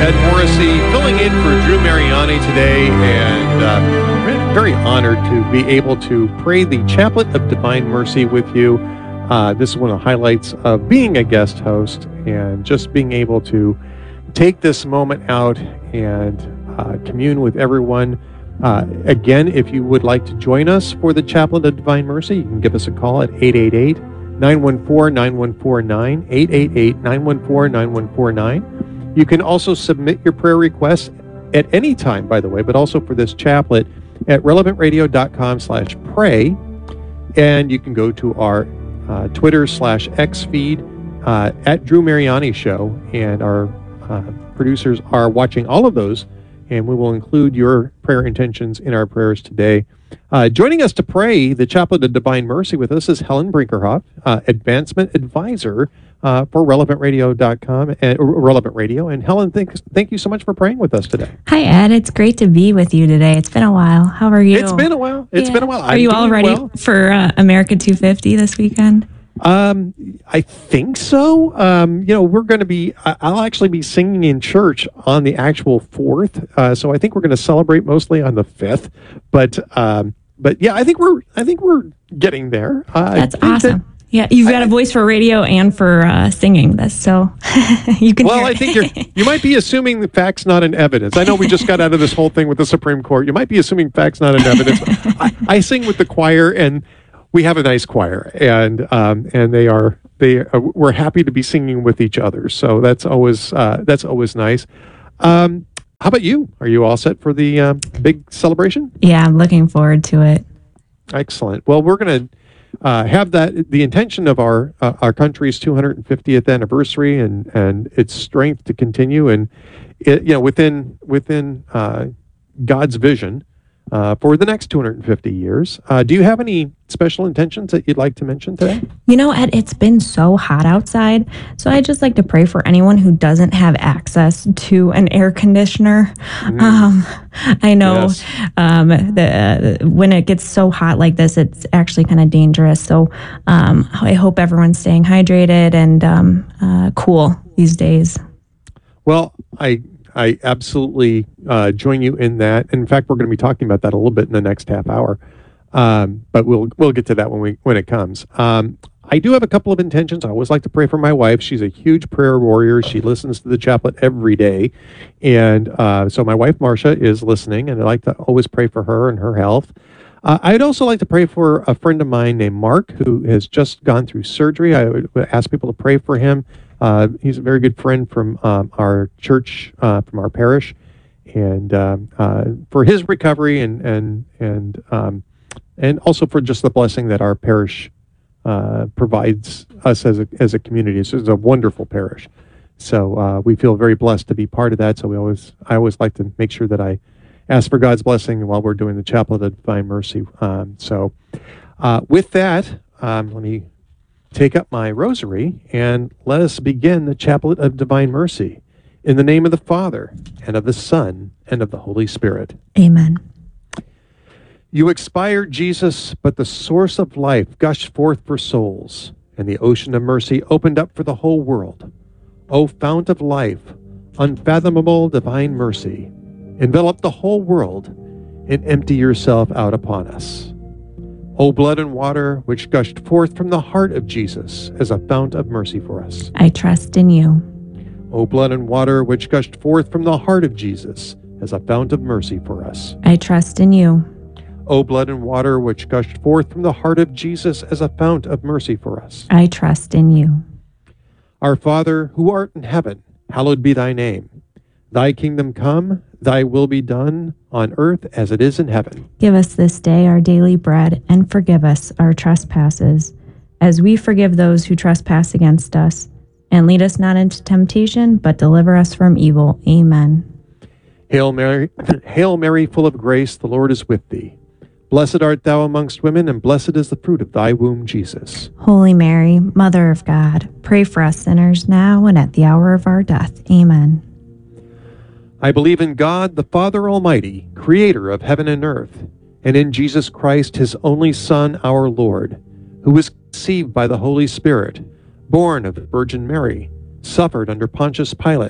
Ed Morrissey filling in for Drew Mariani today, and very honored to be able to pray the Chaplet of Divine Mercy with you. This is one of the highlights of being a guest host and just being able to take this moment out and commune with everyone. Again, if you would like to join us for the Chaplet of Divine Mercy, you can give us a call at 888-914-9149, 888-914-9149. You can also submit your prayer requests at any time, by the way, but also for this chaplet at relevantradio.com/pray. And you can go to our Twitter/X feed at Drew Mariani Show, and our producers are watching all of those, and we will include your prayer intentions in our prayers today. Joining us to pray the Chaplet of Divine Mercy with us is Helen Brinkerhoff, Advancement Advisor for relevantradio.com and Relevant Radio. And Helen, thank you so much for praying with us today. Hi, Ed. It's great to be with you today. It's been a while. How are you? It's been a while. It's been a while. Are you all ready for America 250 this weekend? I think so. We're going to be, I'll actually be singing in church on the actual 4th. So I think we're going to celebrate mostly on the 5th, but yeah, I think we're getting there. That's awesome. Yeah, you've got a voice for radio and for singing this, so you can. Well, I think you might be assuming the facts not in evidence. I know we just got out of this whole thing with the Supreme Court. You might be assuming facts not in evidence. I sing with the choir, and we have a nice choir, and we're happy to be singing with each other. So that's always nice. How about you? Are you all set for the big celebration? Yeah, I'm looking forward to it. Excellent. Well, we're going to have the intention of our country's 250th anniversary and its strength to continue, and within God's vision for the next 250 years. Do you have any special intentions that you'd like to mention today? Ed, it's been so hot outside, so I just like to pray for anyone who doesn't have access to an air conditioner. I know when it gets so hot like this, it's actually kind of dangerous. So I hope everyone's staying hydrated and cool these days. Well, I absolutely join you in that. In fact, we're going to be talking about that a little bit in the next half hour, but we'll get to that when it comes. I do have a couple of intentions. I always like to pray for my wife. She's a huge prayer warrior. She listens to the chaplet every day, and so my wife Marcia is listening, and I like to always pray for her and her health. I'd also like to pray for a friend of mine named Mark, who has just gone through surgery. I would ask people to pray for him. He's a very good friend from our church, from our parish, and for his recovery and also for just the blessing that our parish provides us as a community. It's a wonderful parish, so we feel very blessed to be part of that. So I always like to make sure that I ask for God's blessing while we're doing the Chaplet of Divine Mercy. With that, let me take up my rosary and let us begin the Chaplet of Divine Mercy in the name of the Father and of the Son and of the Holy Spirit. Amen. You expired, Jesus, but the source of life gushed forth for souls, and the ocean of mercy opened up for the whole world. O fount of life, unfathomable divine mercy, envelop the whole world and empty yourself out upon us. O blood and water, which gushed forth from the heart of Jesus as a fount of mercy for us. I trust in you. O blood and water, which gushed forth from the heart of Jesus as a fount of mercy for us. I trust in you. O blood and water, which gushed forth from the heart of Jesus as a fount of mercy for us. I trust in you. Our Father, who art in heaven, hallowed be thy name. Thy kingdom come, thy will be done on earth as it is in heaven. Give us this day our daily bread, and forgive us our trespasses, as we forgive those who trespass against us. And lead us not into temptation, but deliver us from evil. Amen. Hail Mary, full of grace, the Lord is with thee. Blessed art thou amongst women, and blessed is the fruit of thy womb, Jesus. Holy Mary, Mother of God, pray for us sinners now and at the hour of our death. Amen. I believe in God, the Father Almighty, creator of heaven and earth, and in Jesus Christ, his only Son, our Lord, who was conceived by the Holy Spirit, born of the Virgin Mary, suffered under Pontius Pilate,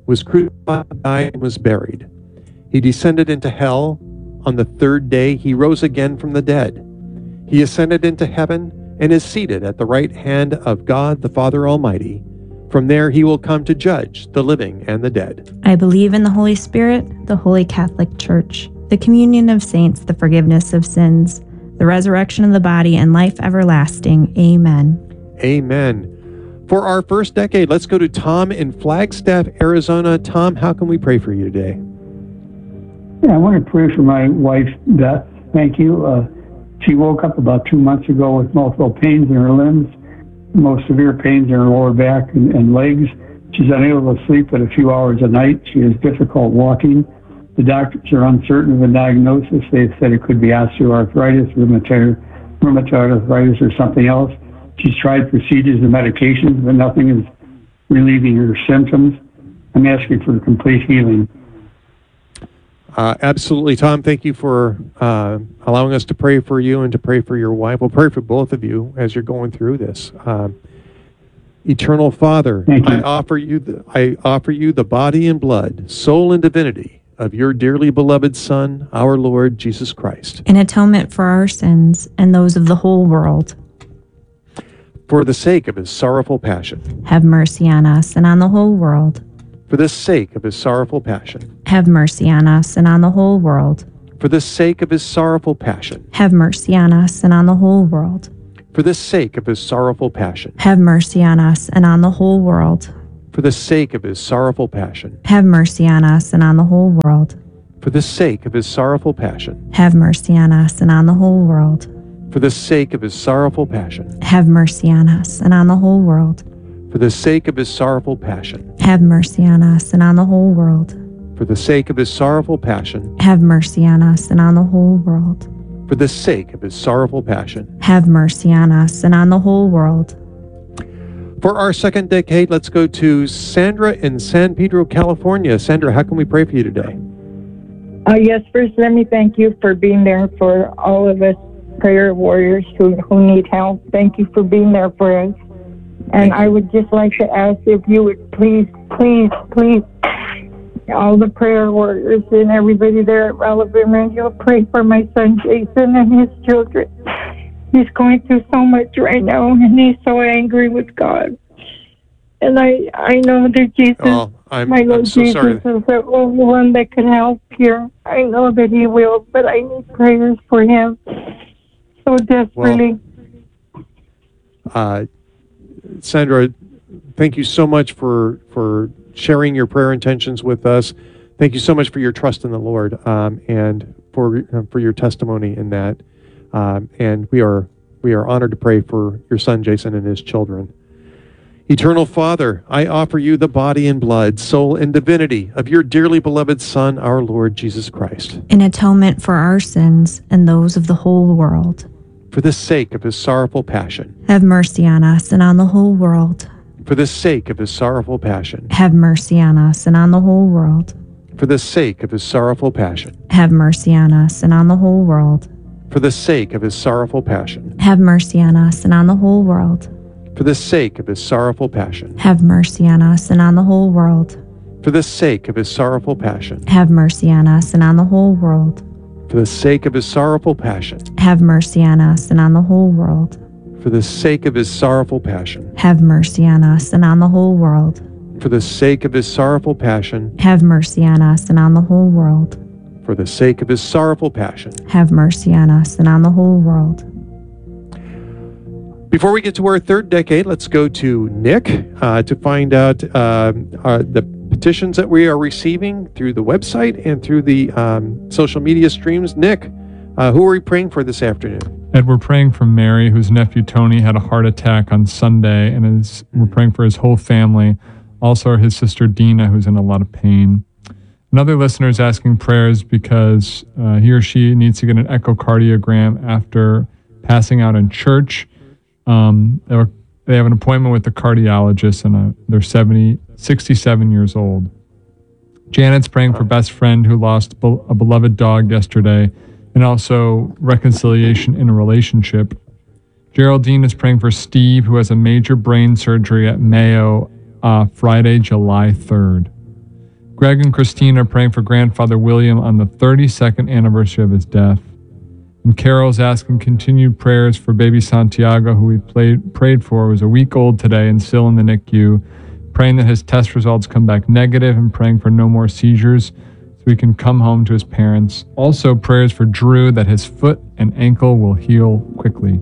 was crucified, died, and was buried. He descended into hell. On the third day he rose again from the dead. He ascended into heaven and is seated at the right hand of God the Father Almighty. From there he will come to judge the living and the dead. I believe in the Holy Spirit, the Holy Catholic Church, the communion of saints, the forgiveness of sins, the resurrection of the body, and life everlasting. Amen. Amen. For our first decade, let's go to Tom in Flagstaff, Arizona. Tom, how can we pray for you today? Yeah, I want to pray for my wife, Beth. Thank you. She woke up about 2 months ago with multiple pains in her limbs, most severe pains in her lower back and legs. She's unable to sleep but a few hours a night. She has difficult walking. The doctors are uncertain of the diagnosis. They said it could be osteoarthritis, rheumatoid arthritis, or something else. She's tried procedures and medications, but nothing is relieving her symptoms. I'm asking for complete healing. Absolutely, Tom. Thank you for allowing us to pray for you and to pray for your wife. We'll pray for both of you as you're going through this. Eternal Father, I offer you the body and blood, soul and divinity of your dearly beloved Son, our Lord Jesus Christ, in atonement for our sins and those of the whole world. For the sake of his sorrowful passion, have mercy on us and on the whole world. For the sake of his sorrowful passion, have mercy on us and on the whole world. For the sake of his sorrowful passion, have mercy on us and on the whole world. For the sake of his sorrowful passion, have mercy on us and on the whole world. For the sake of his sorrowful passion, have mercy on us and on the whole world. For the sake of his sorrowful passion, have mercy on us and on the whole world. For the sake of his sorrowful passion, have mercy on us and on the whole world. For the sake of his sorrowful passion, have mercy on us and on the whole world. For the sake of his sorrowful passion, have mercy on us and on the whole world. For the sake of his sorrowful passion, have mercy on us and on the whole world. For our second decade, let's go to Sandra in San Pedro, California. Sandra, how can we pray for you today? Yes, first let me thank you for being there for all of us prayer warriors who need help. Thank you for being there for us. And I would just like to ask if you would please, all the prayer warriors and everybody there at Relevant Radio, pray for my son Jason and his children. He's going through so much right now, and he's so angry with God. And I know that Jesus, my Lord Jesus, is the only one that can help here. I know that he will, but I need prayers for him so desperately. Sandra, thank you so much for sharing your prayer intentions with us. Thank you so much for your trust in the Lord, and for your testimony in that. And we are honored to pray for your son Jason and his children. Eternal Father, I offer you the body and blood, soul and divinity of your dearly beloved Son, our Lord Jesus Christ, in atonement for our sins and those of the whole world. For the sake of his sorrowful passion, have mercy on us and on the whole world. For the sake of his sorrowful passion, have mercy on us and on the whole world. For the sake of his sorrowful passion, have mercy on us and on the whole world. For the sake of his sorrowful passion, have mercy on us and on the whole world. For the sake of his sorrowful passion, have mercy on us and on the whole world. For the sake of his sorrowful passion, have mercy on us and on the whole world. For the sake of his sorrowful passion, have mercy on us and on the whole world. For the sake of his sorrowful passion, have mercy on us and on the whole world. For the sake of his sorrowful passion, have mercy on us and on the whole world. For the sake of his sorrowful passion, have mercy on us and on the whole world. Before we get to our third decade, let's go to Nick to find out the petitions that we are receiving through the website and through the social media streams. Nick, who are we praying for this afternoon? Ed, we're praying for Mary, whose nephew Tony had a heart attack on Sunday, and we're praying for his whole family. Also, his sister Dina, who's in a lot of pain. Another listener is asking prayers because he or she needs to get an echocardiogram after passing out in church. They have an appointment with the cardiologist, and they're 67 years old. Janet's praying for best friend who lost a beloved dog yesterday, and also reconciliation in a relationship. Geraldine is praying for Steve, who has a major brain surgery at Mayo Friday, July 3rd. Greg and Christine are praying for grandfather William on the 32nd anniversary of his death. And Carol's asking continued prayers for baby Santiago, who we prayed for, was a week old today and still in the NICU, praying that his test results come back negative and praying for no more seizures so he can come home to his parents. Also, prayers for Drew that his foot and ankle will heal quickly.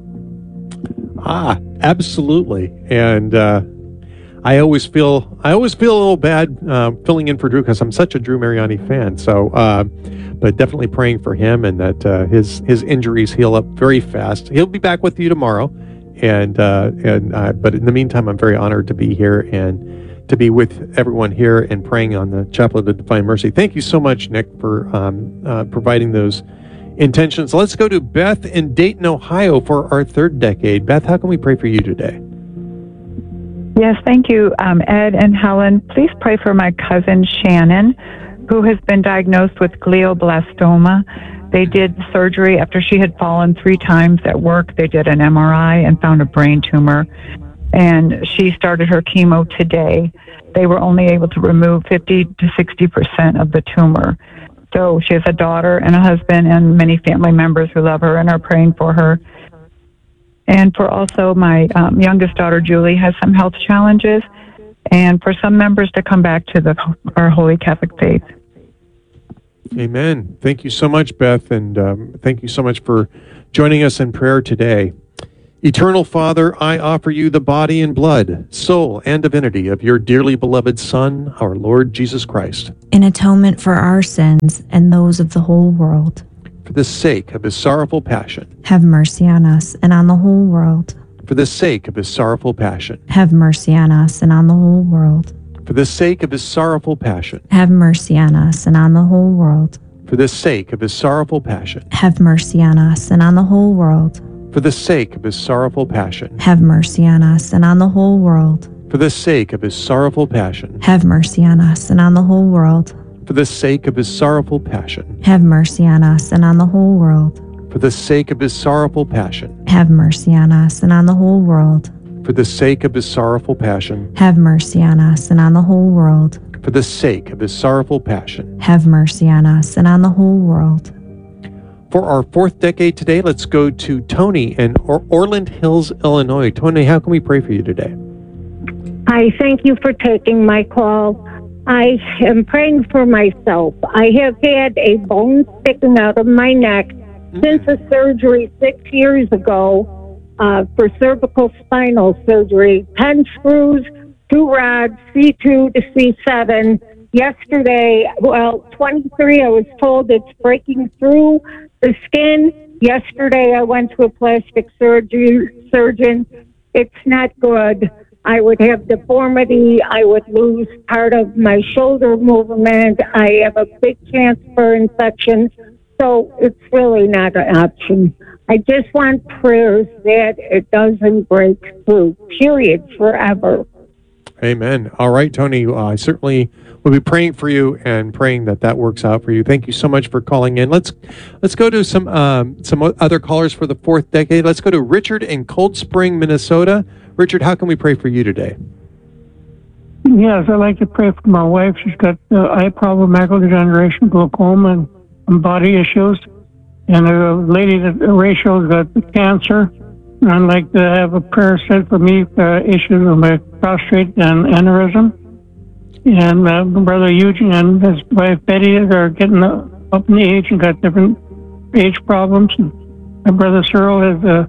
Absolutely. And I always feel a little bad filling in for Drew because I'm such a Drew Mariani fan. So, but definitely praying for him and that his injuries heal up very fast. He'll be back with you tomorrow, but in the meantime, I'm very honored to be here and to be with everyone here and praying on the Chaplet of Divine Mercy. Thank you so much, Nick, for providing those intentions. Let's go to Beth in Dayton, Ohio for our third decade. Beth, how can we pray for you today? Yes, thank you, Ed and Helen. Please pray for my cousin Shannon, who has been diagnosed with glioblastoma. They did surgery after she had fallen 3 times at work. They did an MRI and found a brain tumor, and she started her chemo today. They were only able to remove 50 to 60% of the tumor. So she has a daughter and a husband and many family members who love her and are praying for her. And for also my youngest daughter, Julie, has some health challenges, and for some members to come back to our Holy Catholic faith. Amen. Thank you so much, Beth, and thank you so much for joining us in prayer today. Eternal Father, I offer you the body and blood, soul, and divinity of your dearly beloved Son, our Lord Jesus Christ, in atonement for our sins and those of the whole world. For the sake of his sorrowful passion, Have mercy on us and on the whole world. for the sake of his sorrowful passion, Have mercy on us and on the whole world. for the sake of his sorrowful passion, Have mercy on us and on the whole world. for the sake of his sorrowful passion, Have mercy on us and on the whole world. for the sake of his sorrowful passion, Have mercy on us and on the whole world. for the sake of his sorrowful passion, Have mercy on us and on the whole world. for the sake of his sorrowful passion, Have mercy on us and on the whole world. for the sake of his sorrowful passion, Have mercy on us and on the whole world. for the sake of his sorrowful passion, Have mercy on us and on the whole world. for the sake of his sorrowful passion. Have mercy on us and on the whole world. For our fourth decade today, let's go to Tony in Orland Hills, Illinois. Tony, how can we pray for you today? I thank you for taking my call. I am praying for myself. I have had a bone sticking out of my neck since a surgery 6 years ago for cervical spinal surgery. 10 screws, 2 rods, C2 to C7. Yesterday, 23, I was told it's breaking through the skin. Yesterday, I went to a plastic surgeon. It's not good. I would have deformity. I would lose part of my shoulder movement. I have a big cancer infection. So it's really not an option. I just want prayers that it doesn't break through, period, forever. Amen. All right, Tony, I certainly will be praying for you and praying that that works out for you. Thank you so much for calling in. Let's go to some other callers for the fourth decade. Let's go to Richard in Cold Spring, Minnesota. Richard, how can we pray for you today? Yes, I'd like to pray for my wife. She's got eye problem, macular degeneration, glaucoma, and body issues. And a lady that Rachel's got cancer. And I'd like to have a prayer said for me for issues with my prostate and aneurysm. And my brother Eugene and his wife Betty are getting up in age and got different age problems. And my brother Cyril has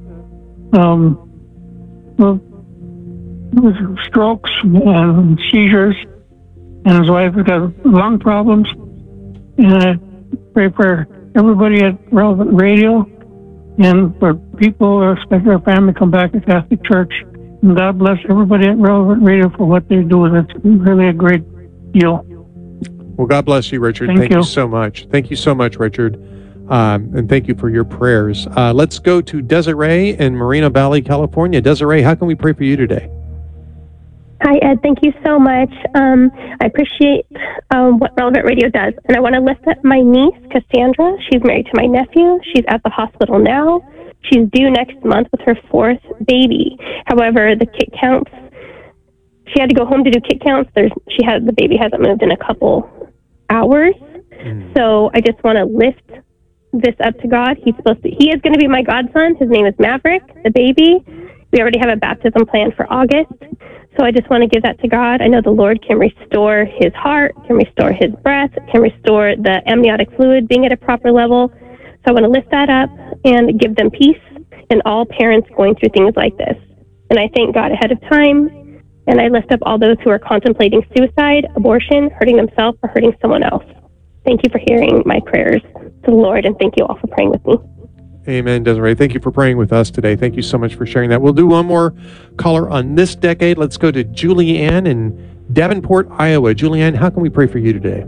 strokes and seizures, and his wife has got lung problems. And I pray for everybody at Relevant Radio and for people, especially our family, come back to Catholic Church. And God bless everybody at Relevant Radio for what they do. That's really a great deal. Well, God bless you, Richard. Thank you so much. Thank you so much, Richard. And thank you for your prayers. Let's go to Desiree in Moreno Valley, California. Desiree, how can we pray for you today? Hi, Ed. Thank you so much. I appreciate what Relevant Radio does. And I want to lift up my niece, Cassandra. She's married to my nephew. She's at the hospital now. She's due next month with her 4th baby. However, the kit counts, she had to go home to do kit counts. The baby hasn't moved in a couple hours. So I just want to lift this up to God. He is going to be my godson. His name is Maverick, the baby. We already have a baptism planned for August. So I just want to give that to God. I know the Lord can restore his heart, can restore his breath, can restore the amniotic fluid being at a proper level. So I want to lift that up and give them peace and all parents going through things like this. And I thank God ahead of time. And I lift up all those who are contemplating suicide, abortion, hurting themselves, or hurting someone else. Thank you for hearing my prayers to the Lord, and thank you all for praying with me. Amen, Desiree. Thank you for praying with us today. Thank you so much for sharing that. We'll do one more caller on this decade. Let's go to Julianne in Davenport, Iowa. Julianne, how can we pray for you today?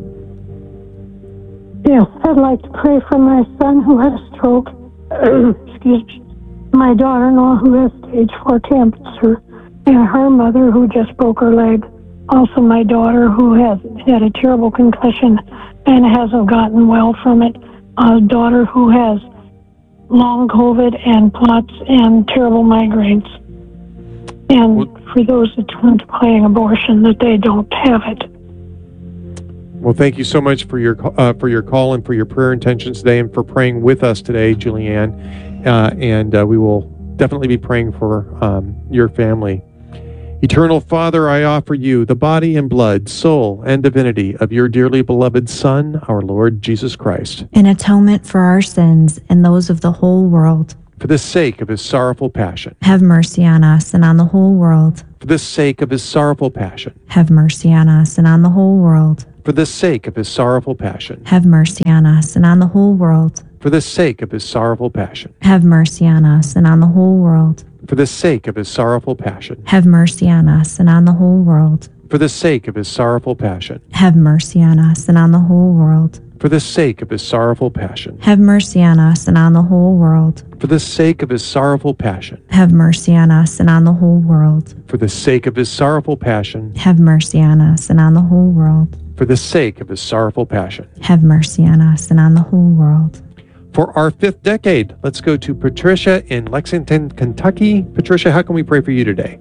Yes, I'd like to pray for my son who had a stroke. Excuse me. My daughter-in-law who has stage 4 cancer, and her mother who just broke her leg. Also, my daughter who has had a terrible concussion and hasn't gotten well from it. A daughter who has long COVID and POTS and terrible migraines. And for those that contemplating abortion, that they don't have it. Well, thank you so much for your call and for your prayer intentions today, and for praying with us today, Julianne. And we will definitely be praying for your family. Eternal Father, I offer you the body and blood, soul, and divinity of your dearly beloved Son, our Lord Jesus Christ, in atonement for our sins and those of the whole world. for the sake of his sorrowful passion. Have mercy on us and on the whole world. For the sake of his sorrowful passion. Have mercy on us and on the whole world. For the sake of his sorrowful passion. Have mercy on us and on the whole world. For the sake of his sorrowful passion. Have mercy on us and on the whole world. For the sake of his sorrowful passion. Have mercy on us and on the whole world. For the sake of his sorrowful passion. Have mercy on us and on the whole world. For the sake of his sorrowful passion. Have mercy on us and on the whole world. For the sake of his sorrowful passion. Have mercy on us and on the whole world. For the sake of his sorrowful passion. Have mercy on us and on the whole world. For the sake of his sorrowful passion. Have mercy on us and on the whole world. For our 5th decade, let's go to Patricia in Lexington, Kentucky. Patricia, how can we pray for you today?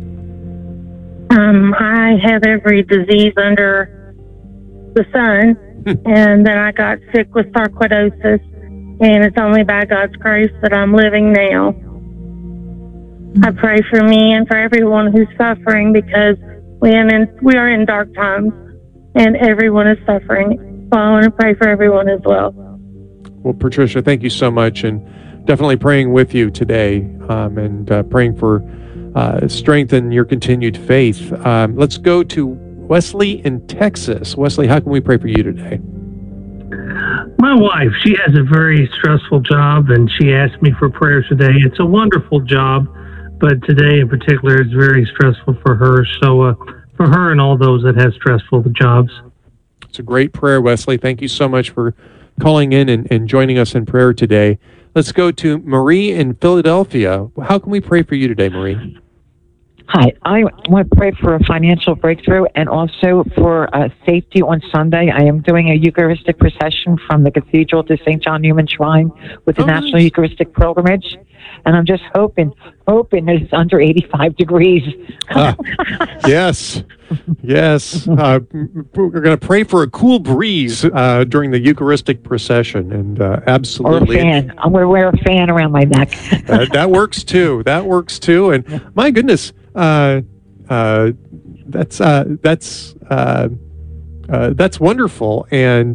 I have every disease under the sun, and then I got sick with sarcoidosis, and it's only by God's grace that I'm living now. I pray for me and for everyone who's suffering, because we are in dark times, and everyone is suffering. So I want to pray for everyone as well. Well, Patricia, thank you so much, and definitely praying with you today, and praying for strength in your continued faith. Let's go to Wesley in Texas. Wesley, how can we pray for you today? My wife, she has a very stressful job, and she asked me for prayers today. It's a wonderful job, but today in particular is very stressful for her. So for her and all those that have stressful jobs. It's a great prayer, Wesley. Thank you so much for calling in and joining us in prayer today. Let's go to Marie in Philadelphia. How can we pray for you today, Marie? Hi, I want to pray for a financial breakthrough and also for safety on Sunday. I am doing a Eucharistic procession from the Cathedral to St. John Newman Shrine with the National Eucharistic Pilgrimage, and I'm just hoping that it's under 85 degrees. Yes. We're going to pray for a cool breeze during the Eucharistic procession, and absolutely. Or a fan. I'm going to wear a fan around my neck. That works too. And my goodness, that's wonderful. And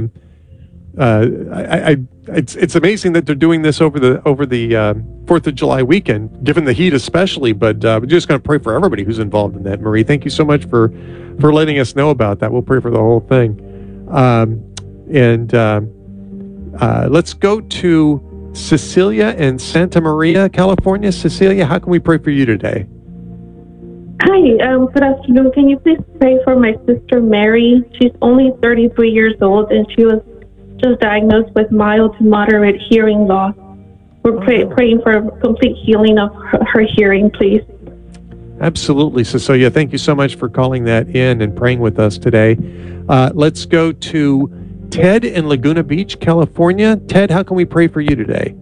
it's amazing that they're doing this over the 4th of July weekend, given the heat especially. But we're just going to pray for everybody who's involved in that. Marie, thank you so much for letting us know about that. We'll pray for the whole thing. Let's go to Cecilia in Santa Maria, California. Cecilia, how can we pray for you today? Hi, good afternoon. Can you please pray for my sister Mary? She's only 33 years old, and she was just diagnosed with mild to moderate hearing loss. We're praying for complete healing of her hearing, please. Absolutely, Cecilia. Thank you so much for calling that in and praying with us today. Let's go to Ted in Laguna Beach, California. Ted, how can we pray for you today?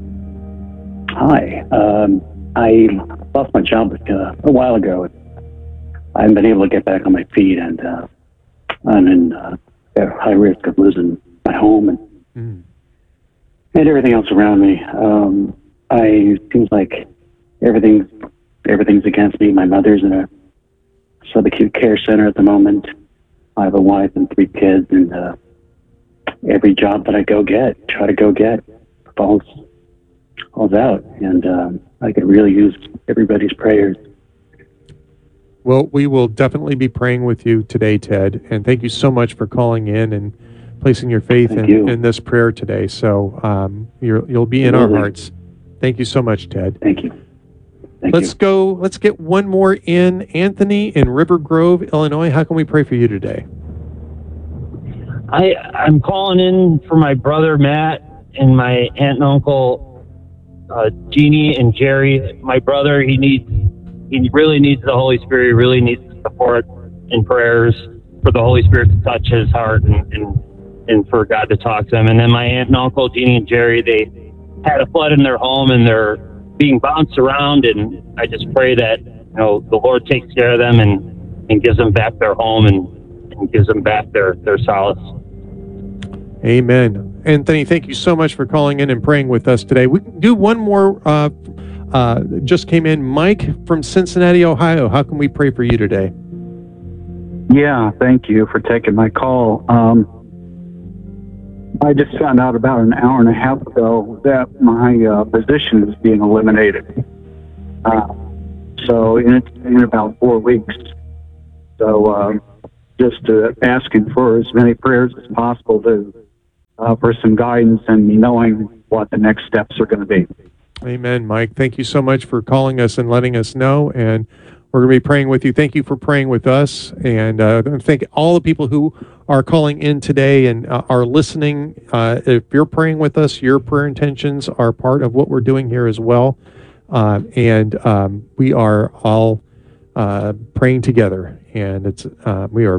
Hi. I lost my job a while ago. I haven't been able to get back on my feet, and I'm in at high risk of losing my home and everything else around me. It seems like everything's against me. My mother's in a subacute care center at the moment. I have a wife and 3 kids, and every job that I try to go get, falls out, and I could really use everybody's prayers. Well, we will definitely be praying with you today, Ted, and thank you so much for calling in and placing your faith in this prayer today. So you'll be in our hearts. Thank you so much, Ted. Thank you. Let's get one more in. Anthony in River Grove, Illinois. How can we pray for you today? I'm calling in for my brother Matt and my aunt and uncle Jeannie and Jerry. My brother, he really needs the Holy Spirit. He really needs support and prayers for the Holy Spirit to touch his heart and for God to talk to him. And then my aunt and uncle Jeannie and Jerry, they had a flood in their home and they're being bounced around, and I just pray that the Lord takes care of them and gives them back their home and gives them back their solace. Amen. Anthony, thank you so much for calling in and praying with us today. We can do one more. Just came in. Mike from Cincinnati, Ohio. How can we pray for you today? Yeah, thank you for taking my call. I just found out about an hour and a half ago that my position is being eliminated. So in about 4 weeks. So just asking for as many prayers as possible for some guidance and knowing what the next steps are going to be. Amen, Mike. Thank you so much for calling us and letting us know. And we're going to be praying with you. Thank you for praying with us. And thank all the people who are calling in today and are listening. If you're praying with us, your prayer intentions are part of what we're doing here as well. And we are all praying together. And we are